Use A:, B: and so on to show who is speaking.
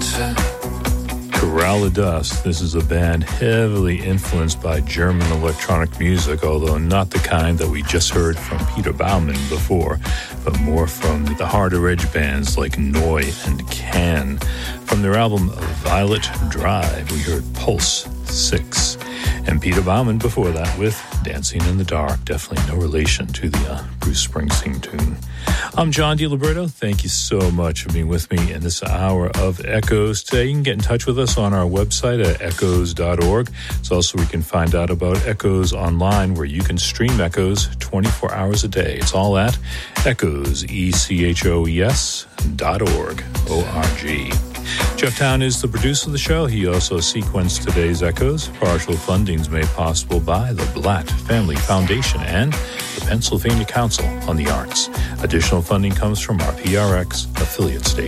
A: Corral of Dust. This is a band heavily influenced by German electronic music, although not the kind that we just heard from Peter Baumann before, but more from the harder edge bands like Neu! And Can. From their album Violet Drive, we heard Pulse 6. And Peter Baumann before that with Dancing in the Dark. Definitely no relation to the Bruce Springsteen tune. I'm John DiLiberto. Thank you so much for being with me in this hour of Echoes today. You can get in touch with us on our website at echoes.org. It's also where you can find out about Echoes online, where you can stream Echoes 24 hours a day. It's all at echoes, ECHOES.org, O-R-G. Jeff Town is the producer of the show. He also sequenced today's Echoes. Partial funding is made possible by the Blatt Family Foundation and the Pennsylvania Council on the Arts. Additional funding comes from our PRX affiliate station.